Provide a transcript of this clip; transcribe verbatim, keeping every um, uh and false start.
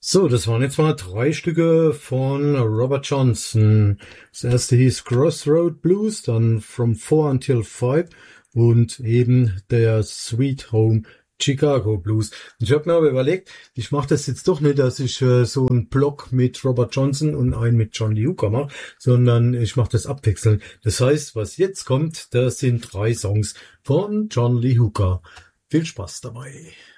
So, das waren jetzt mal drei Stücke von Robert Johnson. Das erste hieß Crossroad Blues, dann From Four Until Five und eben der Sweet Home Chicago Blues. Und ich habe mir aber überlegt, ich mache das jetzt doch nicht, dass ich äh, so einen Block mit Robert Johnson und einen mit John Lee Hooker mache, sondern ich mache das abwechselnd. Das heißt, was jetzt kommt, das sind drei Songs von John Lee Hooker. Viel Spaß dabei.